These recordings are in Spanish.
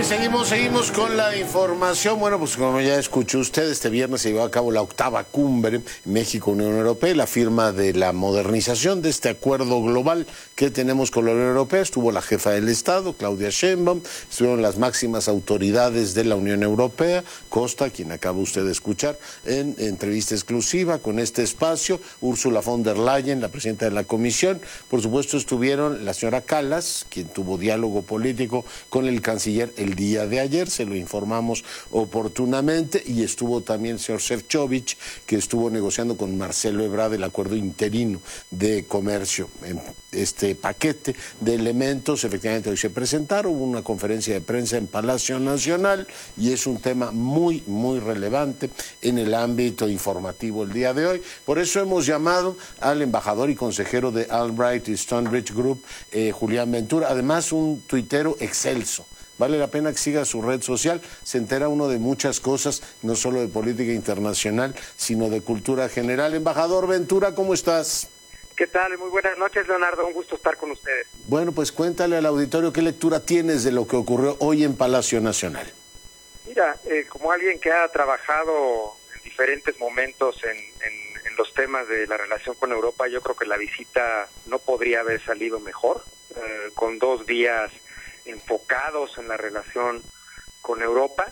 y seguimos con la información. Bueno, pues como ya escuchó usted, este viernes se llevó a cabo la 8ª cumbre México-Unión Europea, la firma de la modernización de este acuerdo global que tenemos con la Unión Europea. Estuvo la jefa del Estado, Claudia Sheinbaum, estuvieron las máximas autoridades de la Unión Europea, Costa, quien acaba usted de escuchar en entrevista exclusiva con este espacio, Ursula von der Leyen, la presidenta de la Comisión. Por supuesto estuvieron la señora Kallas, quien tuvo diálogo político con el canciller el día de ayer, se lo informamos oportunamente, y estuvo también el señor Šefčovič, que estuvo negociando con Marcelo Ebrard el acuerdo interino de comercio. Este paquete de elementos efectivamente hoy se presentaron, hubo una conferencia de prensa en Palacio Nacional y es un tema muy, muy relevante en el ámbito informativo el día de hoy. Por eso hemos llamado al embajador y consejero de Albright y Stonebridge Group, Julián Ventura, además un tuitero excelso. Vale la pena que siga su red social, se entera uno de muchas cosas, no solo de política internacional, sino de cultura general. Embajador Ventura, ¿cómo estás? ¿Qué tal? Muy buenas noches, Leonardo, un gusto estar con ustedes. Bueno, pues cuéntale al auditorio qué lectura tienes de lo que ocurrió hoy en Palacio Nacional. Mira, como alguien que ha trabajado en diferentes momentos en los temas de la relación con Europa, yo creo que la visita no podría haber salido mejor, con 2 días enfocados en la relación con Europa.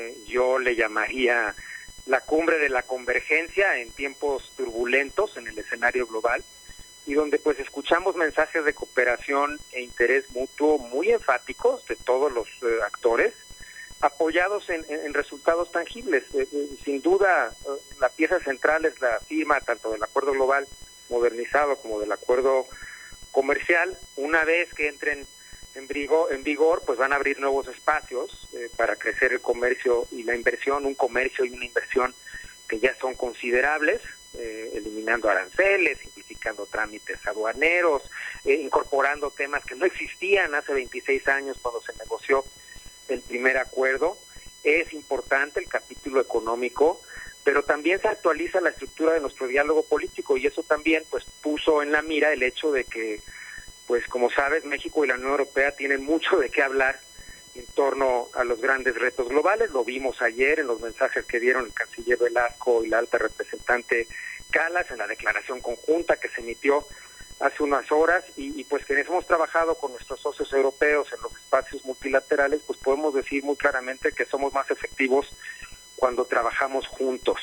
Yo le llamaría la cumbre de la convergencia en tiempos turbulentos en el escenario global, y donde pues escuchamos mensajes de cooperación e interés mutuo muy enfáticos de todos los actores, apoyados en resultados tangibles. Sin duda, la pieza central es la firma tanto del acuerdo global modernizado como del acuerdo comercial. Una vez que entren en vigor, pues van a abrir nuevos espacios para crecer el comercio y la inversión, un comercio y una inversión que ya son considerables, eliminando aranceles, simplificando trámites aduaneros, incorporando temas que no existían hace 26 años cuando se negoció el primer acuerdo. Es importante el capítulo económico, pero también se actualiza la estructura de nuestro diálogo político, y eso también pues puso en la mira el hecho de que, pues como sabes, México y la Unión Europea tienen mucho de qué hablar en torno a los grandes retos globales. Lo vimos ayer en los mensajes que dieron el canciller Velasco y la alta representante Kallas en la declaración conjunta que se emitió hace unas horas, y pues quienes hemos trabajado con nuestros socios europeos en los espacios multilaterales, pues podemos decir muy claramente que somos más efectivos cuando trabajamos juntos.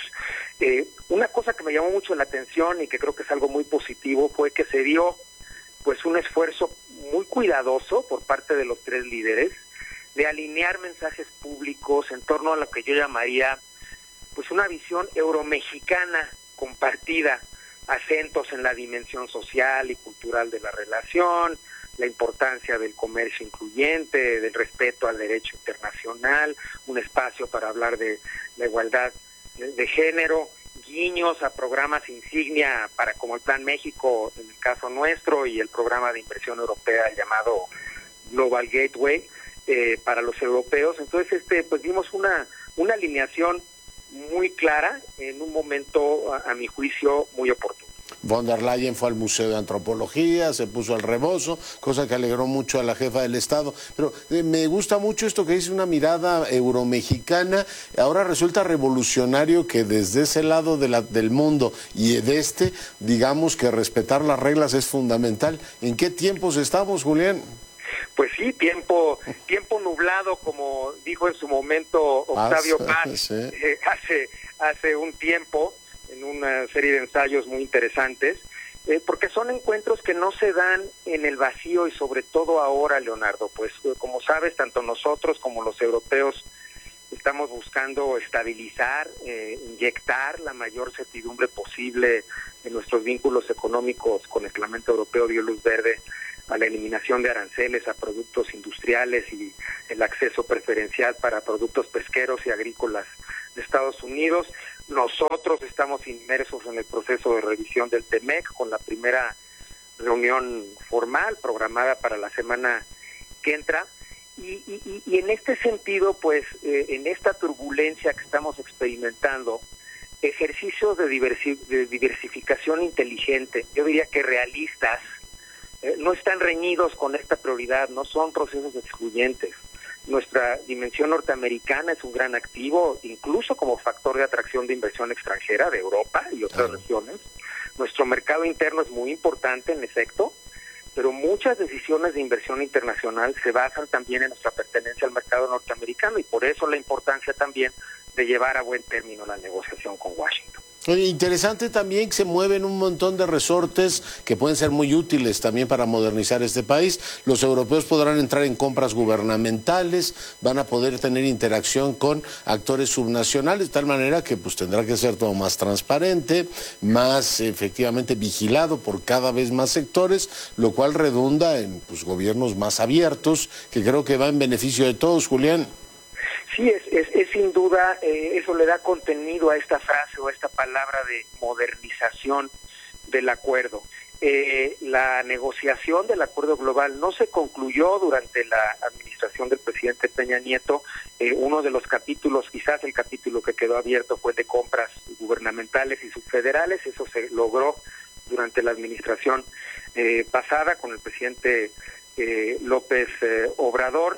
Una cosa que me llamó mucho la atención y que creo que es algo muy positivo fue que se dio pues un esfuerzo muy cuidadoso por parte de los 3 líderes de alinear mensajes públicos en torno a lo que yo llamaría pues una visión euromexicana compartida, acentos en la dimensión social y cultural de la relación, la importancia del comercio incluyente, del respeto al derecho internacional, un espacio para hablar de la igualdad de género, guiños a programas insignia para como el Plan México en el caso nuestro y el programa de inversión europea llamado Global Gateway para los europeos. Entonces pues vimos una alineación muy clara en un momento a mi juicio muy oportuno. Von der Leyen fue al Museo de Antropología, se puso al rebozo, cosa que alegró mucho a la jefa del Estado. Pero me gusta mucho esto que dice, una mirada euromexicana. Ahora resulta revolucionario que desde ese lado del mundo y de digamos que respetar las reglas es fundamental. ¿En qué tiempos estamos, Julián? Pues sí, tiempo nublado, como dijo en su momento Octavio Paz, sí. hace un tiempo, en una serie de ensayos muy interesantes, porque son encuentros que no se dan en el vacío, y sobre todo ahora, Leonardo, pues como sabes, tanto nosotros como los europeos estamos buscando estabilizar, inyectar la mayor certidumbre posible en nuestros vínculos económicos. Con el Parlamento Europeo dio luz verde a la eliminación de aranceles a productos industriales y el acceso preferencial para productos pesqueros y agrícolas de Estados Unidos. Nosotros estamos inmersos en el proceso de revisión del TEMEC, con la primera reunión formal programada para la semana que entra. Y en este sentido, pues, en esta turbulencia que estamos experimentando, ejercicios de diversificación inteligente, yo diría que realistas, no están reñidos con esta prioridad, no son procesos excluyentes. Nuestra dimensión norteamericana es un gran activo, incluso como factor de atracción de inversión extranjera de Europa y otras regiones. Nuestro mercado interno es muy importante, en efecto, pero muchas decisiones de inversión internacional se basan también en nuestra pertenencia al mercado norteamericano y por eso la importancia también de llevar a buen término la negociación con Washington. Oye, interesante también que se mueven un montón de resortes que pueden ser muy útiles también para modernizar este país. Los europeos podrán entrar en compras gubernamentales, van a poder tener interacción con actores subnacionales, de tal manera que pues tendrá que ser todo más transparente, más efectivamente vigilado por cada vez más sectores, lo cual redunda en pues gobiernos más abiertos, que creo que va en beneficio de todos, Julián. Sí, es sin duda, eso le da contenido a esta frase o a esta palabra de modernización del acuerdo. La negociación del acuerdo global no se concluyó durante la administración del presidente Peña Nieto. Uno de los capítulos, quizás el capítulo que quedó abierto, fue de compras gubernamentales y subfederales. Eso se logró durante la administración pasada con el presidente López Obrador.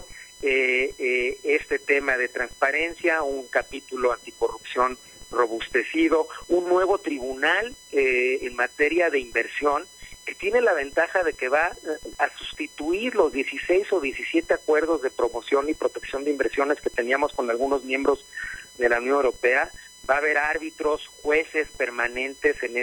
Este tema de transparencia, un capítulo anticorrupción robustecido, un nuevo tribunal en materia de inversión que tiene la ventaja de que va a sustituir los 16 o 17 acuerdos de promoción y protección de inversiones que teníamos con algunos miembros de la Unión Europea. Va a haber árbitros, jueces permanentes en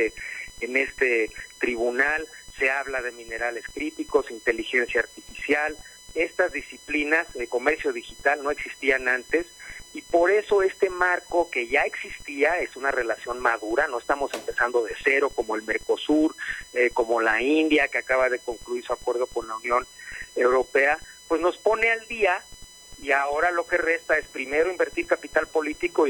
este tribunal. Se habla de minerales críticos, inteligencia artificial. Estas disciplinas de comercio digital no existían antes y por eso este marco que ya existía es una relación madura, no estamos empezando de cero como el Mercosur, como la India que acaba de concluir su acuerdo con la Unión Europea, pues nos pone al día y ahora lo que resta es primero invertir capital político y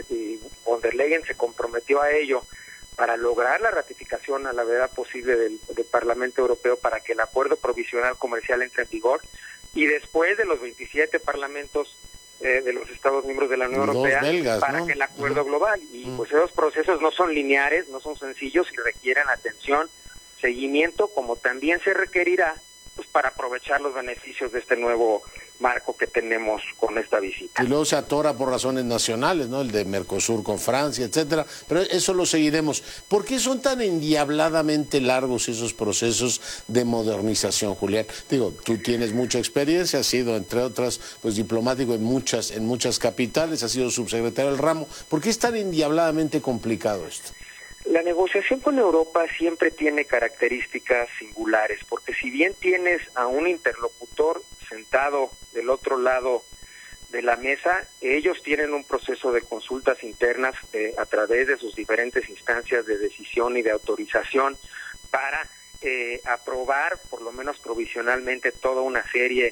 von der Leyen se comprometió a ello para lograr la ratificación a la brevedad posible del Parlamento Europeo para que el acuerdo provisional comercial entre en vigor y después de los 27 parlamentos de los Estados miembros de la Unión Europea belgas, para ¿no? que el acuerdo global. Y pues esos procesos no son lineares, no son sencillos y requieren atención, seguimiento, como también se requerirá pues para aprovechar los beneficios de este nuevo marco que tenemos con esta visita. Y luego se atora por razones nacionales, ¿no? El de Mercosur con Francia, etcétera, pero eso lo seguiremos. ¿Por qué son tan endiabladamente largos esos procesos de modernización, Julián? Digo, tú tienes mucha experiencia, has sido, entre otras, pues diplomático en muchas capitales, has sido subsecretario del ramo. ¿Por qué es tan endiabladamente complicado esto? La negociación con Europa siempre tiene características singulares, porque si bien tienes a un interlocutor sentado del otro lado de la mesa, ellos tienen un proceso de consultas internas a través de sus diferentes instancias de decisión y de autorización para aprobar, por lo menos provisionalmente, toda una serie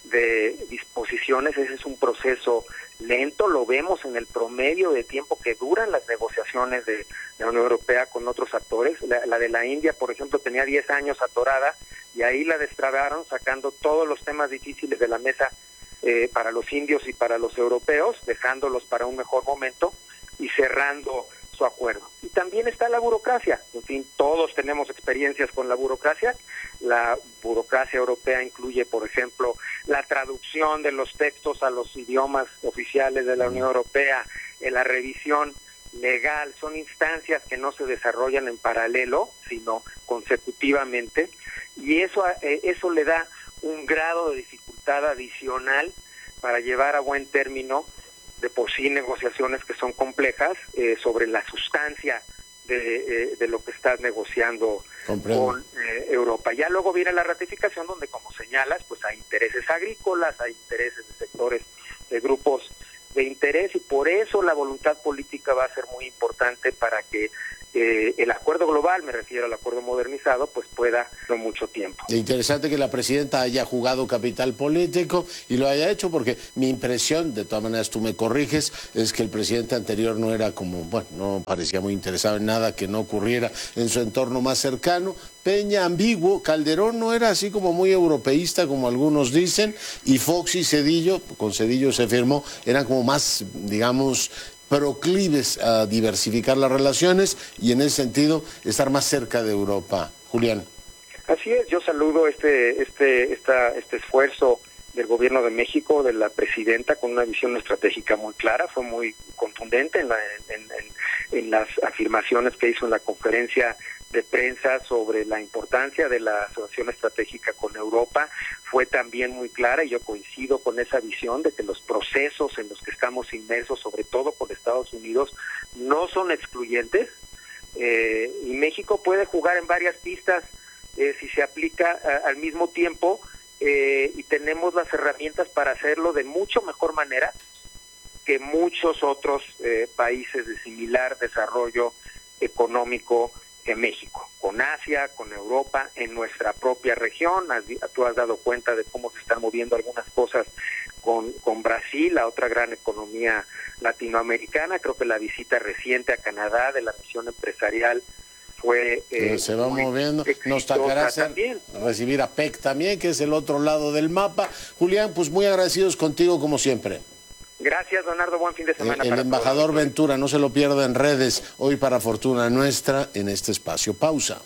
de disposiciones. Ese es un proceso lento, lo vemos en el promedio de tiempo que duran las negociaciones de la Unión Europea con otros actores. La de la India, por ejemplo, tenía 10 años atorada y ahí la destrabaron sacando todos los temas difíciles de la mesa para los indios y para los europeos, dejándolos para un mejor momento y cerrando su acuerdo. Y también está la burocracia. En fin, todos tenemos experiencias con la burocracia. La burocracia europea incluye, por ejemplo, la traducción de los textos a los idiomas oficiales de la Unión Europea, la revisión legal. Son instancias que no se desarrollan en paralelo, sino consecutivamente, y eso le da un grado de dificultad adicional para llevar a buen término de por sí negociaciones que son complejas sobre la sustancia de lo que estás negociando con Europa. Ya luego viene la ratificación donde, como señalas, pues hay intereses agrícolas, hay intereses de sectores, de grupos de interés, y por eso la voluntad política va a ser muy importante para que el acuerdo global, me refiero al acuerdo modernizado, pues pueda no mucho tiempo. Interesante que la presidenta haya jugado capital político y lo haya hecho, porque mi impresión, de todas maneras tú me corriges, es que el presidente anterior no era como, bueno, no parecía muy interesado en nada que no ocurriera en su entorno más cercano. Peña ambiguo, Calderón no era así como muy europeísta como algunos dicen, y Fox y Zedillo, con Zedillo se firmó, eran como más, digamos, proclives a diversificar las relaciones y en ese sentido estar más cerca de Europa. Julián. Así es, yo saludo este esfuerzo del gobierno de México, de la presidenta, con una visión estratégica muy clara. Fue muy contundente en las afirmaciones que hizo en la conferencia de prensa sobre la importancia de la asociación estratégica con Europa. Fue también muy clara, y yo coincido con esa visión, de que los procesos en los que estamos inmersos, sobre todo con Estados Unidos, no son excluyentes, y México puede jugar en varias pistas si se aplica al mismo tiempo, y tenemos las herramientas para hacerlo de mucho mejor manera que muchos otros países de similar desarrollo económico en México, con Asia, con Europa, en nuestra propia región. Tú has dado cuenta de cómo se están moviendo algunas cosas con Brasil, la otra gran economía latinoamericana. Creo que la visita reciente a Canadá de la misión empresarial fue se va moviendo. Nos tocará recibir a PEC también, que es el otro lado del mapa. Julián, pues muy agradecidos contigo como siempre. Gracias, Leonardo, buen fin de semana. El embajador Ventura, no se lo pierda en redes, hoy para fortuna nuestra, en este espacio. Pausa.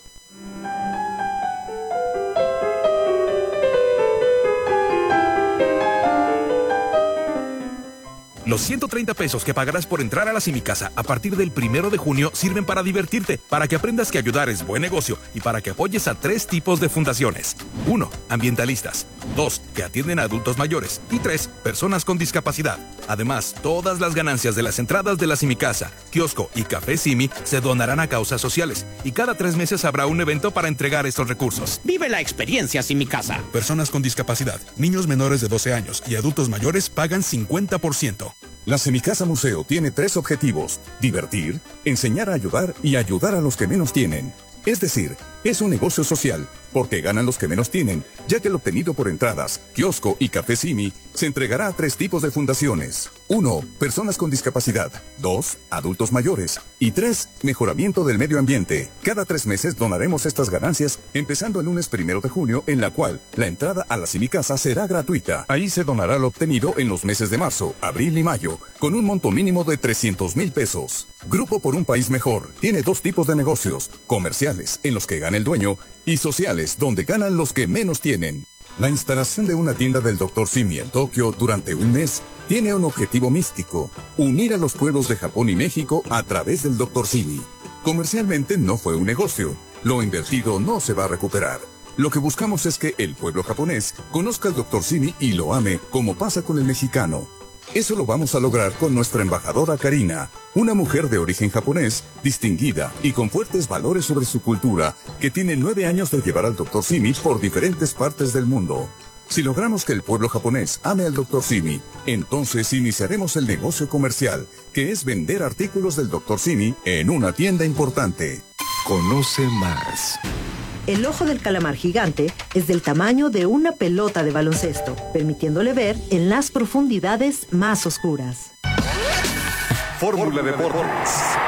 Los 130 pesos que pagarás por entrar a la Simicasa a partir del 1 de junio sirven para divertirte, para que aprendas que ayudar es buen negocio y para que apoyes a 3 tipos de fundaciones. 1. Ambientalistas. 2. Que atienden a adultos mayores. Y 3. Personas con discapacidad. Además, todas las ganancias de las entradas de la Simicasa, kiosco y Café Simi se donarán a causas sociales. Y cada 3 meses habrá un evento para entregar estos recursos. Vive la experiencia Simicasa. Personas con discapacidad, niños menores de 12 años y adultos mayores pagan 50%. La Simicasa Museo tiene 3 objetivos: divertir, enseñar a ayudar y ayudar a los que menos tienen. Es decir, es un negocio social, porque ganan los que menos tienen, ya que el obtenido por entradas, kiosco y Café Simi se entregará a 3 tipos de fundaciones. 1. Personas con discapacidad. 2. Adultos mayores. Y 3. Mejoramiento del medio ambiente. Cada 3 meses donaremos estas ganancias, empezando el lunes 1 de junio, en la cual la entrada a la Simicasa será gratuita. Ahí se donará lo obtenido en los meses de marzo, abril y mayo, con un monto mínimo de 300,000 pesos. Grupo por un País Mejor tiene 2 tipos de negocios: comerciales, en los que gana el dueño, y sociales, donde ganan los que menos tienen. La instalación de una tienda del Dr. Simi en Tokio durante un mes tiene un objetivo místico: unir a los pueblos de Japón y México a través del Dr. Simi. Comercialmente no fue un negocio, lo invertido no se va a recuperar. Lo que buscamos es que el pueblo japonés conozca al Dr. Simi y lo ame, como pasa con el mexicano. Eso lo vamos a lograr con nuestra embajadora Karina, una mujer de origen japonés, distinguida y con fuertes valores sobre su cultura, que tiene 9 años de llevar al Dr. Simi por diferentes partes del mundo. Si logramos que el pueblo japonés ame al Dr. Simi, entonces iniciaremos el negocio comercial, que es vender artículos del Dr. Simi en una tienda importante. Conoce más. El ojo del calamar gigante es del tamaño de una pelota de baloncesto, permitiéndole ver en las profundidades más oscuras. Fórmula Deportes.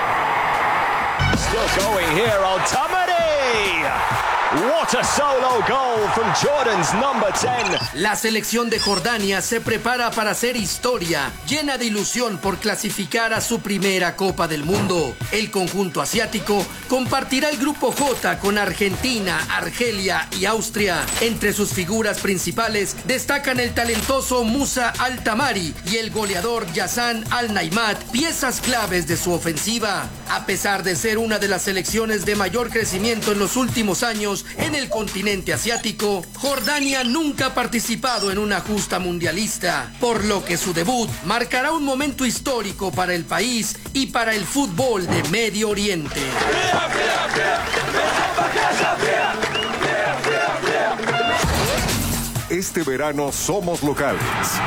Still going here on Tamari. What a solo goal from Jordan's number 10. La selección de Jordania se prepara para hacer historia, llena de ilusión por clasificar a su primera Copa del Mundo. El conjunto asiático compartirá el grupo J con Argentina, Argelia y Austria. Entre sus figuras principales destacan el talentoso Musa Al-Tamari y el goleador Yassan Al-Naimat, piezas claves de su ofensiva. A pesar de ser una de las selecciones de mayor crecimiento en los últimos años en el continente asiático, Jordania nunca ha participado en una justa mundialista, por lo que su debut marcará un momento histórico para el país y para el fútbol de Medio Oriente. Este verano somos locales.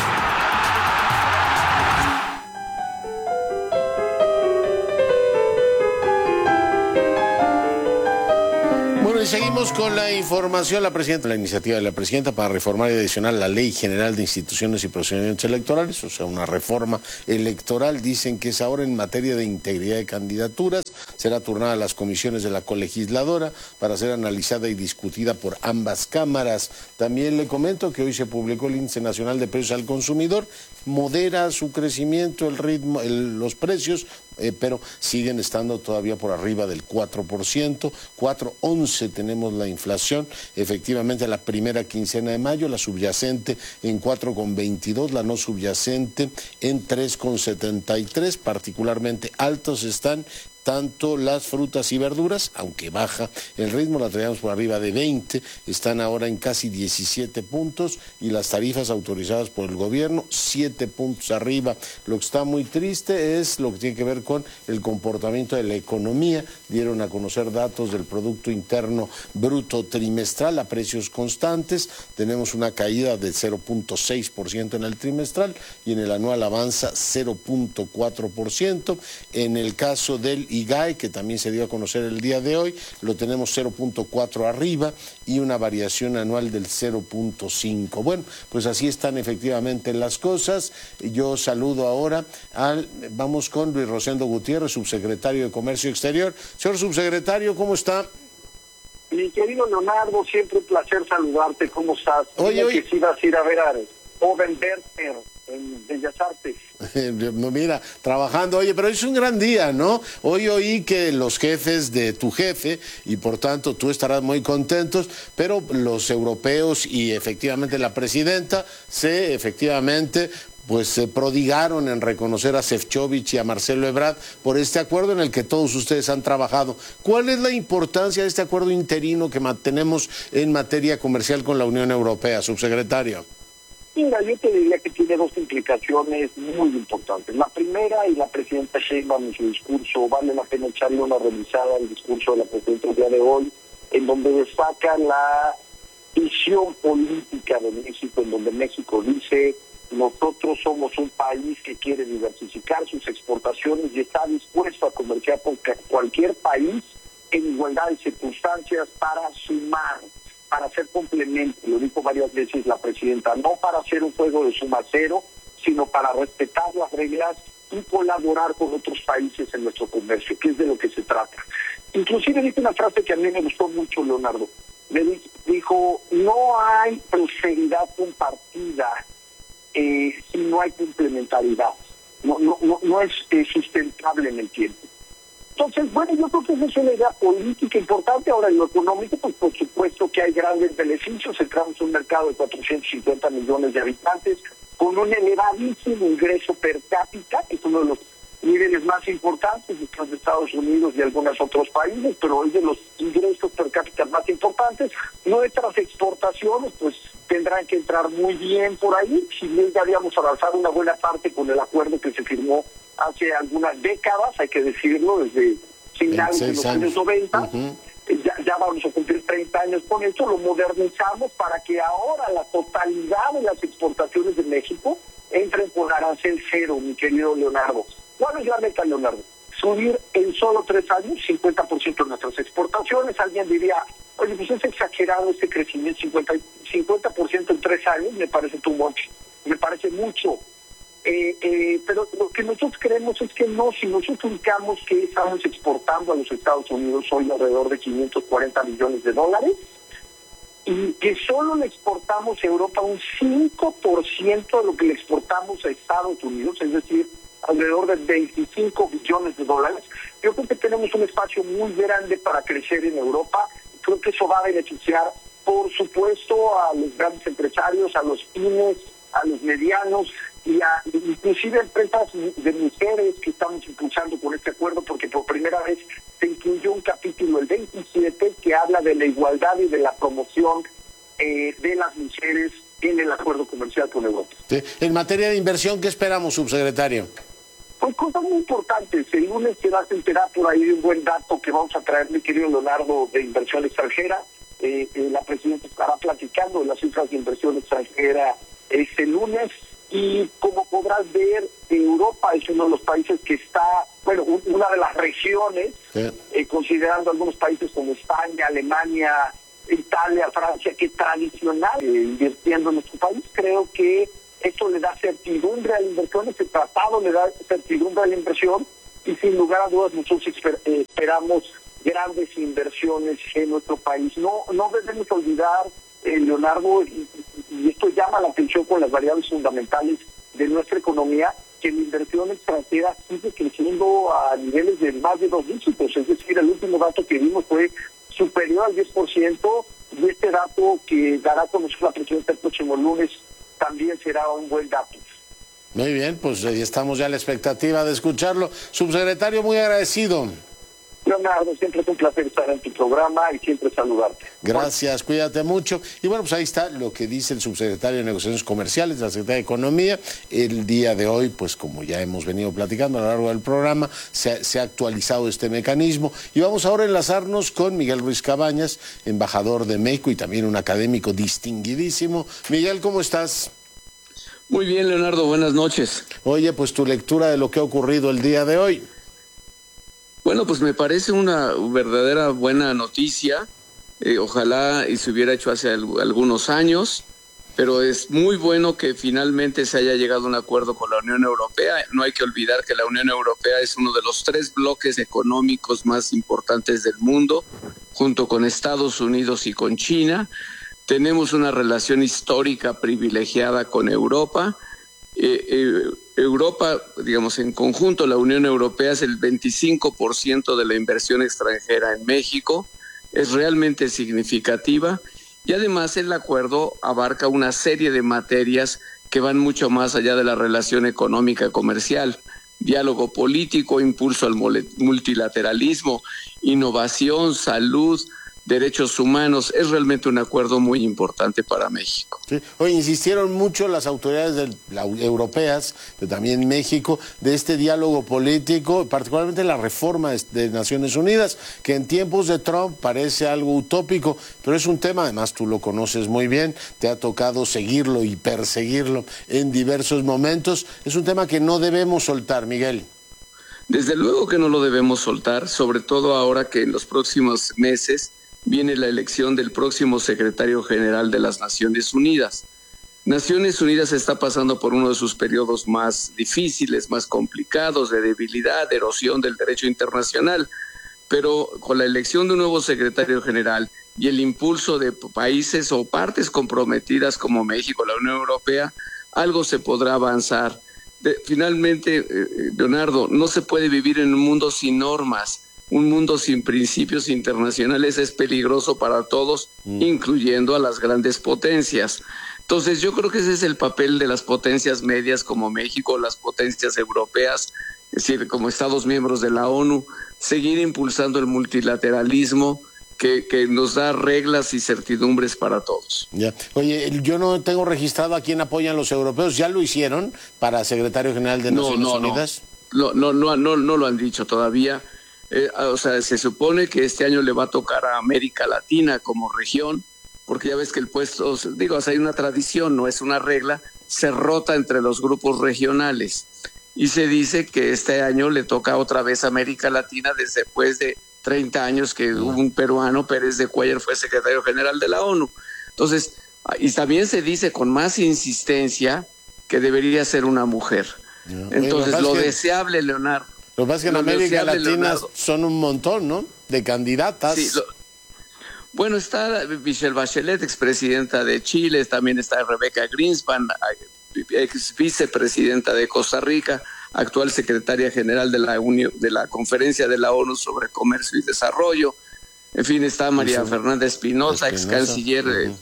Bueno, y seguimos con la información. La iniciativa de la presidenta para reformar y adicionar la Ley General de Instituciones y Procedimientos Electorales, o sea, una reforma electoral, dicen que es ahora en materia de integridad de candidaturas. será turnada a las comisiones de la colegisladora para ser analizada y discutida por ambas cámaras. También le comento que hoy se publicó el Índice Nacional de Precios al Consumidor, modera su crecimiento, el ritmo, los precios, pero siguen estando todavía por arriba del 4%, 4.11 tenemos la inflación, efectivamente la primera quincena de mayo, la subyacente en 4.22, la no subyacente en 3.73, particularmente altos están tanto las frutas y verduras, aunque baja el ritmo, la traíamos por arriba de 20, están ahora en casi 17 puntos, y las tarifas autorizadas por el gobierno, 7 puntos arriba. Lo que está muy triste es lo que tiene que ver con el comportamiento de la economía. Dieron a conocer datos del Producto Interno Bruto trimestral a precios constantes. Tenemos una caída de 0.6% en el trimestral y en el anual avanza 0.4%. En el caso del IGAE, que también se dio a conocer el día de hoy, lo tenemos 0.4 arriba y una variación anual del 0.5. Bueno, pues así están efectivamente las cosas. Yo saludo ahora vamos con Luis Rosendo Gutiérrez, subsecretario de Comercio Exterior. Señor subsecretario, ¿cómo está? Mi querido Leonardo, siempre un placer saludarte. ¿Cómo estás? Oye. Que si vas a ir a ver a Oven Werther en Bellas Artes. No, mira, trabajando. Oye, pero es un gran día, ¿no? Hoy oí que los jefes de tu jefe, y por tanto tú estarás muy contentos, pero los europeos y efectivamente la presidenta se prodigaron en reconocer a Šefčovič y a Marcelo Ebrard por este acuerdo en el que todos ustedes han trabajado. ¿Cuál es la importancia de este acuerdo interino que mantenemos en materia comercial con la Unión Europea, subsecretario? Mira, yo te diría que tiene dos implicaciones muy importantes. La primera, y la presidenta Sheinbaum en su discurso, vale la pena echarle una revisada al discurso de la presidenta el día de hoy, en donde destaca la visión política de México, en donde México dice: nosotros somos un país que quiere diversificar sus exportaciones y está dispuesto a comerciar con cualquier país en igualdad de circunstancias para sumar, para hacer complemento. Lo dijo varias veces la presidenta, no para hacer un juego de suma cero, sino para respetar las reglas y colaborar con otros países en nuestro comercio, que es de lo que se trata. Inclusive dice una frase que a mí me gustó mucho, Leonardo. Me dijo: no hay prosperidad compartida si no hay complementariedad. No es sustentable en el tiempo. Entonces, bueno, yo creo que esa es una idea política importante. Ahora, en lo económico, pues por supuesto que hay grandes beneficios. Entramos en un mercado de 450 millones de habitantes con un elevadísimo ingreso per cápita, que es uno de los niveles más importantes después de Estados Unidos y algunos otros países, pero es de los ingresos per cápita más importantes. Nuestras exportaciones, pues, tendrán que entrar muy bien por ahí. Si bien ya habíamos avanzado una buena parte con el acuerdo que se firmó hace algunas décadas, hay que decirlo, desde finales de los años 90, ya vamos a cumplir 30 años con esto, lo modernizamos para que ahora la totalidad de las exportaciones de México entren con arancel cero, mi querido Leonardo. ¿Cuál es la meta, Leonardo? Subir en solo 3 años 50% de nuestras exportaciones. Alguien diría: oye, pues es exagerado este crecimiento, 50% en 3 años, me parece too much, me parece mucho. Pero lo que nosotros creemos es que no, si nosotros ubicamos que estamos exportando a los Estados Unidos hoy alrededor de 540 millones de dólares, y que solo le exportamos a Europa un 5% de lo que le exportamos a Estados Unidos, es decir, alrededor de 25 billones de dólares. Yo creo que tenemos un espacio muy grande para crecer en Europa. Creo que eso va a beneficiar, por supuesto, a los grandes empresarios, a los pymes, a los medianos y a inclusive empresas de mujeres que estamos impulsando con este acuerdo, porque por primera vez se incluyó un capítulo, el 27, que habla de la igualdad y de la promoción de las mujeres en el acuerdo comercial con Europa. Sí. En materia de inversión, ¿qué esperamos, subsecretario? Pues cosas muy importantes. El lunes te vas a enterar por ahí de un buen dato que vamos a traer, mi querido Leonardo, de inversión extranjera. La presidenta estará platicando de las cifras de inversión extranjera este lunes, y como podrás ver, Europa es uno de los países que está, bueno, una de las regiones, considerando algunos países como España, Alemania, Italia, Francia, que tradicional invirtiendo en nuestro país. Creo que esto le da certidumbre a la inversión, este tratado le da certidumbre a la inversión, y sin lugar a dudas nosotros esperamos grandes inversiones en nuestro país. No debemos olvidar, Leonardo, y esto llama la atención con las variables fundamentales de nuestra economía, que la inversión extranjera sigue creciendo a niveles de más de 2 dígitos, es decir, el último dato que vimos fue superior al 10%, y este dato que dará a conocer la presidenta el próximo lunes también será un buen dato. Muy bien, pues estamos ya a la expectativa de escucharlo. Subsecretario, muy agradecido. Leonardo, siempre es un placer estar en tu programa y siempre saludarte. Gracias, cuídate mucho. Y bueno, pues ahí está lo que dice el subsecretario de Negociaciones Comerciales de la Secretaría de Economía. El día de hoy, pues como ya hemos venido platicando a lo largo del programa, se ha actualizado este mecanismo. Y vamos ahora a enlazarnos con Miguel Ruiz Cabañas, embajador de México y también un académico distinguidísimo. Miguel, ¿cómo estás? Muy bien, Leonardo, buenas noches. Oye, pues tu lectura de lo que ha ocurrido el día de hoy. Bueno, pues me parece una verdadera buena noticia. Ojalá y se hubiera hecho hace algunos años, pero es muy bueno que finalmente se haya llegado a un acuerdo con la Unión Europea. No hay que olvidar que la Unión Europea es uno de los 3 bloques económicos más importantes del mundo, junto con Estados Unidos y con China. Tenemos una relación histórica privilegiada con Europa. Europa, digamos, en conjunto, la Unión Europea es el 25% de la inversión extranjera en México, es realmente significativa y además el acuerdo abarca una serie de materias que van mucho más allá de la relación económica comercial, diálogo político, impulso al multilateralismo, innovación, salud, derechos humanos. Es realmente un acuerdo muy importante para México. Sí. Hoy insistieron mucho las autoridades europeas, pero también México, de este diálogo político, particularmente la reforma de Naciones Unidas, que en tiempos de Trump parece algo utópico, pero es un tema, además tú lo conoces muy bien, te ha tocado seguirlo y perseguirlo en diversos momentos. Es un tema que no debemos soltar, Miguel. Desde luego que no lo debemos soltar, sobre todo ahora que en los próximos meses viene la elección del próximo secretario general de las Naciones Unidas. Naciones Unidas está pasando por uno de sus periodos más difíciles, más complicados, de debilidad, de erosión del derecho internacional, pero con la elección de un nuevo secretario general y el impulso de países o partes comprometidas como México, la Unión Europea, algo se podrá avanzar. Finalmente, Leonardo, no se puede vivir en un mundo sin normas. Un mundo sin principios internacionales es peligroso para todos, incluyendo a las grandes potencias. Entonces yo creo que ese es el papel de las potencias medias como México, las potencias europeas, es decir, como Estados miembros de la ONU, seguir impulsando el multilateralismo que nos da reglas y certidumbres para todos. Ya. Oye, yo no tengo registrado a quién apoyan los europeos. ¿Ya lo hicieron para secretario general de Naciones Unidas? No lo han dicho todavía. O sea, se supone que este año le va a tocar a América Latina como región, porque ya ves que el puesto, digo, o sea, hay una tradición, no es una regla, se rota entre los grupos regionales. Y se dice que este año le toca otra vez a América Latina después de 30 años que un peruano, Pérez de Cuéllar, fue secretario general de la ONU. Entonces, y también se dice con más insistencia que debería ser una mujer. Entonces, lo deseable, Leonardo. Lo que pasa es que en América Latina son un montón, ¿no?, de candidatas. Sí, bueno, está Michelle Bachelet, expresidenta de Chile, también está Rebeca Greenspan, ex vicepresidenta de Costa Rica, actual secretaria general de la Conferencia de la ONU sobre Comercio y Desarrollo. En fin, está María Fernanda Espinosa, ex canciller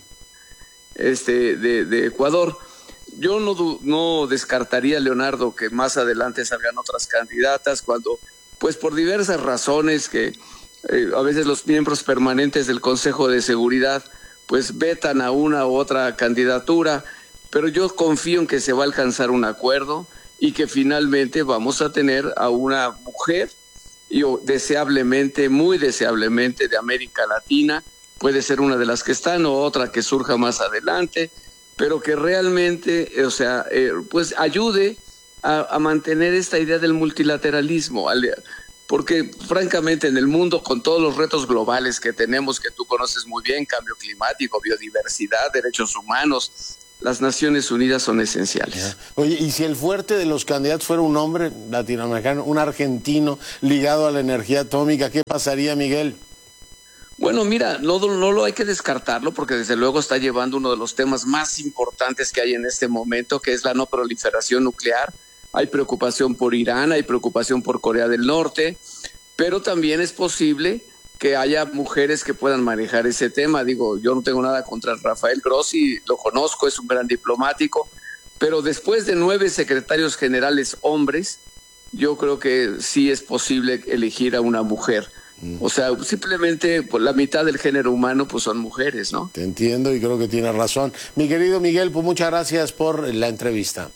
de Ecuador. Yo no descartaría, Leonardo, que más adelante salgan otras candidatas cuando, pues por diversas razones que a veces los miembros permanentes del Consejo de Seguridad pues vetan a una u otra candidatura, pero yo confío en que se va a alcanzar un acuerdo y que finalmente vamos a tener a una mujer, y deseablemente, muy deseablemente, de América Latina, puede ser una de las que están o otra que surja más adelante, pero que realmente, o sea, pues ayude a mantener esta idea del multilateralismo, porque francamente en el mundo, con todos los retos globales que tenemos, que tú conoces muy bien, cambio climático, biodiversidad, derechos humanos, las Naciones Unidas son esenciales. Oye, ¿y si el fuerte de los candidatos fuera un hombre latinoamericano, un argentino ligado a la energía atómica, qué pasaría, Miguel? Bueno, mira, no lo hay que descartarlo porque desde luego está llevando uno de los temas más importantes que hay en este momento, que es la no proliferación nuclear. Hay preocupación por Irán, hay preocupación por Corea del Norte, pero también es posible que haya mujeres que puedan manejar ese tema. Digo, yo no tengo nada contra Rafael Grossi, lo conozco, es un gran diplomático, pero después de 9 secretarios generales hombres, yo creo que sí es posible elegir a una mujer. O sea, simplemente por la mitad del género humano pues son mujeres, ¿no? Te entiendo y creo que tienes razón. Mi querido Miguel, pues muchas gracias por la entrevista.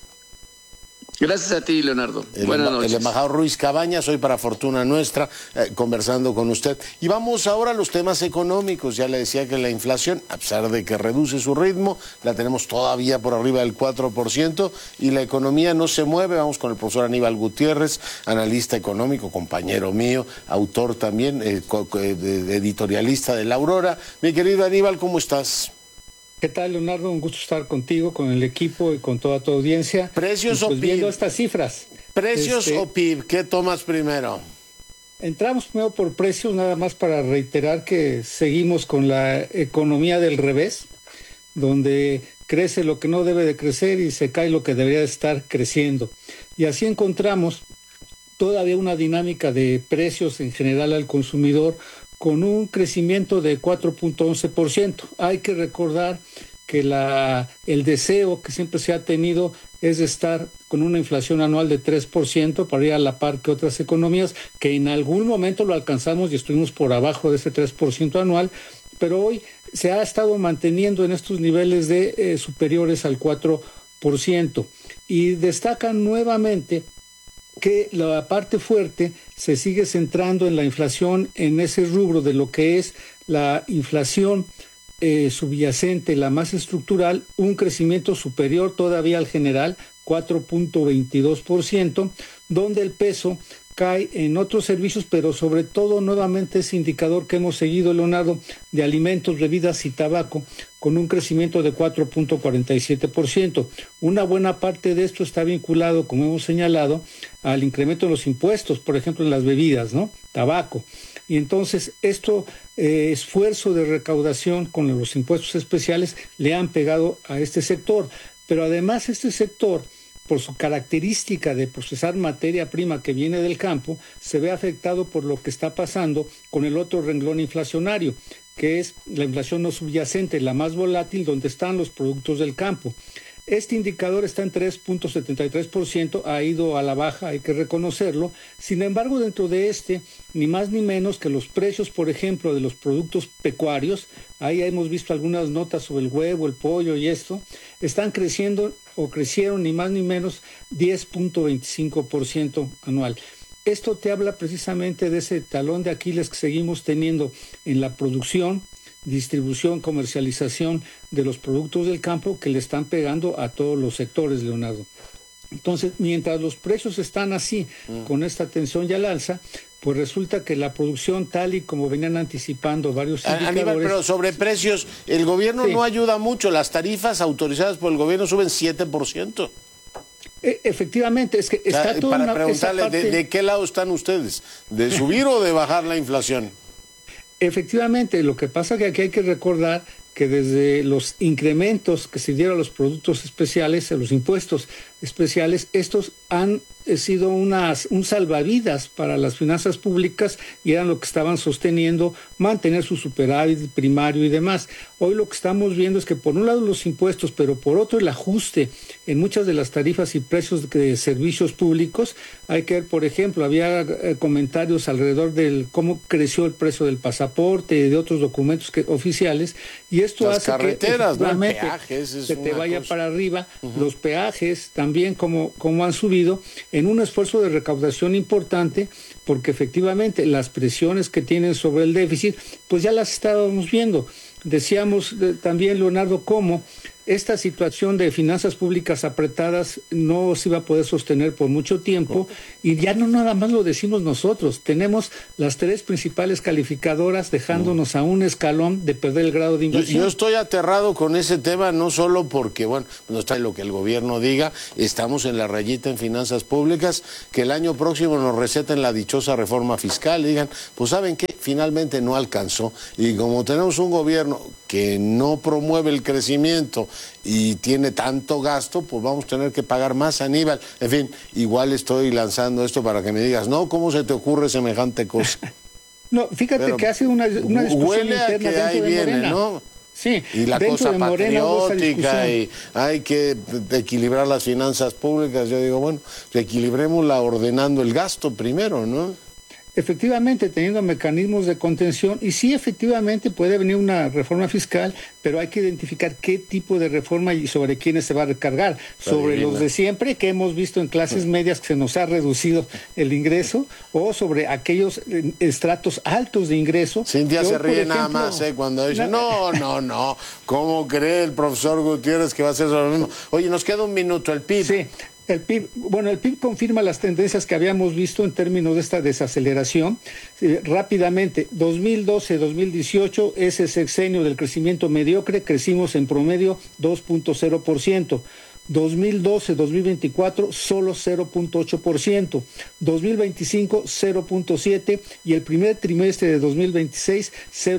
Gracias a ti, Leonardo. Buenas noches. El embajador Ruiz Cabañas, hoy para fortuna nuestra, conversando con usted. Y vamos ahora a los temas económicos. Ya le decía que la inflación, a pesar de que reduce su ritmo, la tenemos todavía por arriba del 4% y la economía no se mueve. Vamos con el profesor Aníbal Gutiérrez, analista económico, compañero mío, autor también, editorialista de La Aurora. Mi querido Aníbal, ¿cómo estás? ¿Qué tal, Leonardo? Un gusto estar contigo, con el equipo y con toda tu audiencia. ¿Precios o PIB? Viendo estas cifras. ¿Precios o PIB? ¿Qué tomas primero? Entramos primero por precios, nada más para reiterar que seguimos con la economía del revés, donde crece lo que no debe de crecer y se cae lo que debería de estar creciendo. Y así encontramos todavía una dinámica de precios en general al consumidor, con un crecimiento de 4.11%. Hay que recordar que el deseo que siempre se ha tenido es de estar con una inflación anual de 3% para ir a la par que otras economías, que en algún momento lo alcanzamos y estuvimos por abajo de ese 3% anual, pero hoy se ha estado manteniendo en estos niveles de superiores al 4%. Y destacan nuevamente que la parte fuerte se sigue centrando en la inflación, en ese rubro de lo que es la inflación subyacente, la más estructural, un crecimiento superior todavía al general, 4.22%, donde el peso cae en otros servicios, pero sobre todo nuevamente ese indicador que hemos seguido, Leonardo, de alimentos, bebidas y tabaco, con un crecimiento de 4.47%. Una buena parte de esto está vinculado, como hemos señalado, al incremento de los impuestos, por ejemplo, en las bebidas, ¿no? Tabaco. Y entonces esfuerzo de recaudación con los impuestos especiales le han pegado a este sector. Pero además este sector, por su característica de procesar materia prima que viene del campo, se ve afectado por lo que está pasando con el otro renglón inflacionario, que es la inflación no subyacente, la más volátil, donde están los productos del campo. Este indicador está en 3.73%, ha ido a la baja, hay que reconocerlo. Sin embargo, dentro de ni más ni menos que los precios, por ejemplo, de los productos pecuarios, ahí hemos visto algunas notas sobre el huevo, el pollo y esto, están creciendo o crecieron ni más ni menos 10.25% anual. Esto te habla precisamente de ese talón de Aquiles que seguimos teniendo en la producción, distribución, comercialización de los productos del campo, que le están pegando a todos los sectores, Leonardo. Entonces, mientras los precios están así, con esta tensión y al alza, pues resulta que la producción, tal y como venían anticipando varios indicadores... Aníbal, pero sobre precios, el gobierno no ayuda mucho. Las tarifas autorizadas por el gobierno suben 7%. Efectivamente, es que está toda para preguntarle, parte... ¿de qué lado están ustedes? ¿De subir o de bajar la inflación? Efectivamente, lo que pasa es que aquí hay que recordar que desde los incrementos que se dieron a los productos especiales, a los impuestos especiales, estos han sido un salvavidas para las finanzas públicas y eran lo que estaban sosteniendo, mantener su superávit primario y demás. Hoy lo que estamos viendo es que por un lado los impuestos, pero por otro el ajuste en muchas de las tarifas y precios de servicios públicos. Hay que ver, por ejemplo, había comentarios alrededor de cómo creció el precio del pasaporte y de otros documentos oficiales, y esto las hace carreteras, que efectivamente peajes, se te vaya para arriba. Los peajes también como han subido en un esfuerzo de recaudación importante, porque efectivamente las presiones que tienen sobre el déficit, pues ya las estábamos viendo. Decíamos también, Leonardo, cómo esta situación de finanzas públicas apretadas no se iba a poder sostener por mucho tiempo, y ya no nada más lo decimos nosotros, tenemos las 3 principales calificadoras dejándonos a un escalón de perder el grado de inversión. Yo estoy aterrado con ese tema, no solo porque, bueno, no está lo que el gobierno diga, estamos en la rayita en finanzas públicas, que el año próximo nos receten la dichosa reforma fiscal, y digan, pues ¿saben qué? Finalmente no alcanzó, y como tenemos un gobierno que no promueve el crecimiento y tiene tanto gasto, pues vamos a tener que pagar más, Aníbal. En fin, igual estoy lanzando esto para que me digas, no, ¿cómo se te ocurre semejante cosa? No, fíjate, pero que hace una discusión huele interna a que dentro ahí de viene, Morena. ¿no? Sí, y la cosa patriótica, y hay que equilibrar las finanzas públicas. Yo digo, bueno, equilibrémosla ordenando el gasto primero, ¿no? Efectivamente, teniendo mecanismos de contención, y sí, efectivamente puede venir una reforma fiscal, pero hay que identificar qué tipo de reforma y sobre quiénes se va a recargar. Sobre los de siempre, que hemos visto en clases medias que se nos ha reducido el ingreso, o sobre aquellos estratos altos de ingreso. Cintia se ríe nada más, cuando dice, no, ¿cómo cree el profesor Gutiérrez que va a hacer lo mismo? Oye, nos queda un minuto, el PIB. Sí. El PIB confirma las tendencias que habíamos visto en términos de esta desaceleración. Rápidamente, 2012-2018, ese sexenio del crecimiento mediocre, crecimos en promedio 2.0%. 2012-2024 solo 0.8%, 2025 0.7% y el primer trimestre de 2026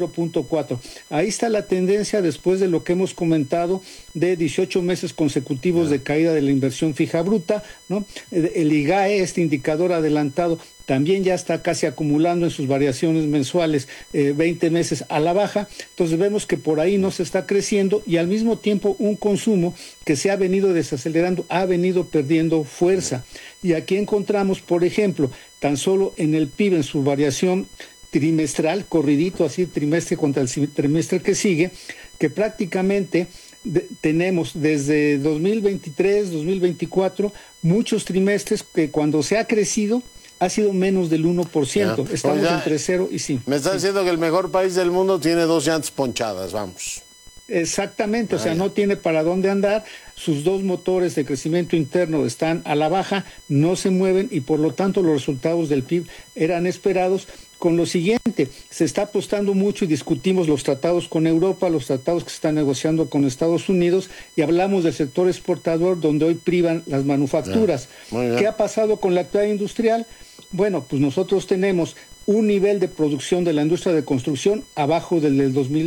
0.4%. Ahí está la tendencia después de lo que hemos comentado de 18 meses consecutivos de caída de la inversión fija bruta, ¿no? El IGAE, este indicador adelantado, también ya está casi acumulando en sus variaciones mensuales 20 meses a la baja. Entonces vemos que por ahí no se está creciendo, y al mismo tiempo un consumo que se ha venido desacelerando, ha venido perdiendo fuerza. Y aquí encontramos, por ejemplo, tan solo en el PIB, en su variación trimestral, corridito así, trimestre contra el trimestre que sigue, que prácticamente tenemos desde 2023, 2024, muchos trimestres que cuando se ha crecido ha sido menos del 1%. Estamos entre 0 y 5. Me está diciendo que el mejor país del mundo tiene 2 llantas ponchadas, vamos. Exactamente, o sea, no tiene para dónde andar, sus 2 motores de crecimiento interno están a la baja, no se mueven, y por lo tanto los resultados del PIB eran esperados. Con lo siguiente, se está apostando mucho y discutimos los tratados con Europa, los tratados que se están negociando con Estados Unidos, y hablamos del sector exportador donde hoy privan las manufacturas. ¿Qué ha pasado con la actividad industrial? Bueno, pues nosotros tenemos un nivel de producción de la industria de construcción abajo del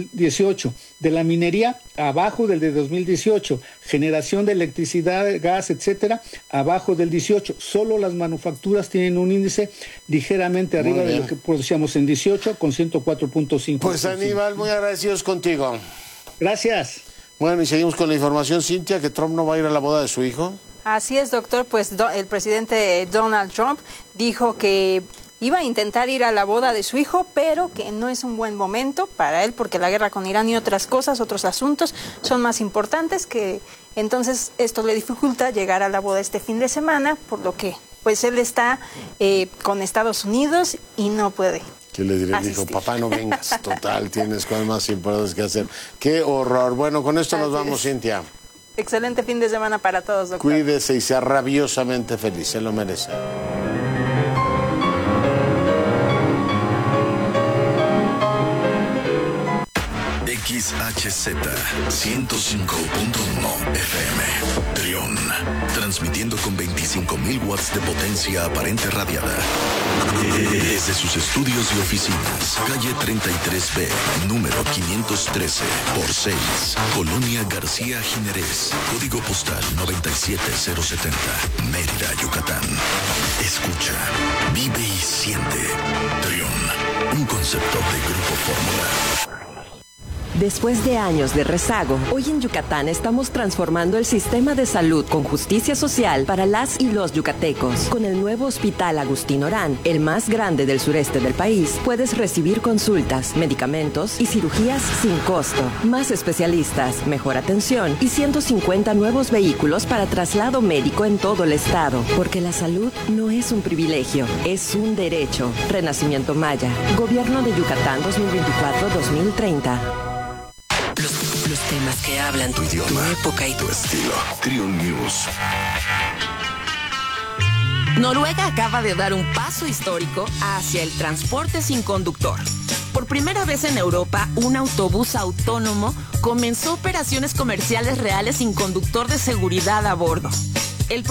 2018, de la minería abajo del de 2018, generación de electricidad, gas, etcétera, abajo del 18. Solo las manufacturas tienen un índice ligeramente arriba de lo que producíamos en 18, con 104.5. Pues Aníbal, muy agradecidos contigo. Gracias. Bueno, y seguimos con la información, Cintia, que Trump no va a ir a la boda de su hijo. Así es, doctor, pues el presidente Donald Trump dijo que iba a intentar ir a la boda de su hijo, pero que no es un buen momento para él porque la guerra con Irán y otras cosas, otros asuntos son más importantes, que entonces esto le dificulta llegar a la boda este fin de semana, por lo que pues él está con Estados Unidos y no puede. ¿Qué le diré? Dijo, papá, no vengas, total, tienes cosas más importantes que hacer. ¡Qué horror! Bueno, con esto nos vamos, Cintia. Excelente fin de semana para todos, doctor. Cuídese y sea rabiosamente feliz, se lo merece. XHZ 105.1 FM Trión, transmitiendo con 25.000 watts de potencia aparente radiada desde sus estudios y oficinas, calle 33B, número 513 por 6, Colonia García Jiménez, código postal 97070, Mérida, Yucatán. Escucha, vive y siente. Trión, un concepto de Grupo Fórmula. Después de años de rezago, hoy en Yucatán estamos transformando el sistema de salud con justicia social para las y los yucatecos. Con el nuevo Hospital Agustín Orán, el más grande del sureste del país, puedes recibir consultas, medicamentos y cirugías sin costo. Más especialistas, mejor atención y 150 nuevos vehículos para traslado médico en todo el estado. Porque la salud no es un privilegio, es un derecho. Renacimiento Maya, Gobierno de Yucatán 2024-2030. Los Temas que hablan tu idioma, tu época y tu estilo. Triun News. Noruega acaba de dar un paso histórico hacia el transporte sin conductor. Por primera vez en Europa, un autobús autónomo comenzó operaciones comerciales reales sin conductor de seguridad a bordo.